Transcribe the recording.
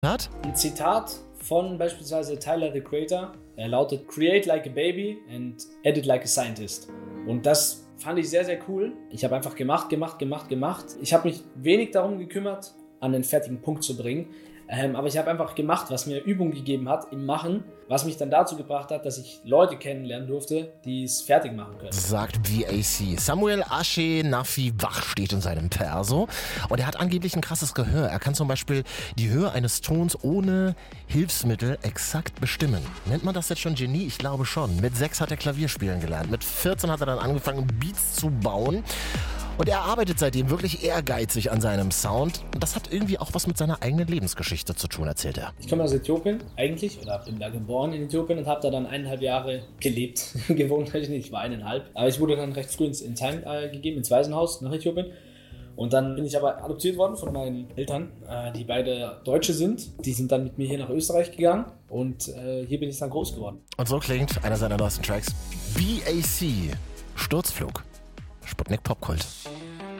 hat? Ein Zitat von beispielsweise Tyler, the Creator. Er lautet: Create like a baby and edit like a scientist. Und das fand ich sehr, sehr cool. Ich habe einfach gemacht. Ich habe mich wenig darum gekümmert, an den fertigen Punkt zu bringen. Aber ich habe einfach gemacht, was mir Übung gegeben hat im Machen, was mich dann dazu gebracht hat, dass ich Leute kennenlernen durfte, die es fertig machen können. Sagt VAC. Samuel Ashenafi Wach steht in seinem Perso und er hat angeblich ein krasses Gehör. Er kann zum Beispiel die Höhe eines Tons ohne Hilfsmittel exakt bestimmen. Nennt man das jetzt schon Genie? Ich glaube schon. Mit 6 hat er Klavier spielen gelernt. Mit 14 hat er dann angefangen, Beats zu bauen. Und er arbeitet seitdem wirklich ehrgeizig an seinem Sound. Und das hat irgendwie auch was mit seiner eigenen Lebensgeschichte zu tun, erzählt er. Ich komme aus Äthiopien eigentlich, oder bin da geboren in Äthiopien und habe da dann 1,5 Jahre gelebt. Gewohnt habe ich nicht, ich war 1,5. Aber ich wurde dann recht früh ins Heim gegeben, ins Waisenhaus nach Äthiopien. Und dann bin ich aber adoptiert worden von meinen Eltern, die beide Deutsche sind. Die sind dann mit mir hier nach Österreich gegangen und hier bin ich dann groß geworden. Und so klingt einer seiner neuesten Tracks. VAC, Sturzflug. Sputnik Popkult.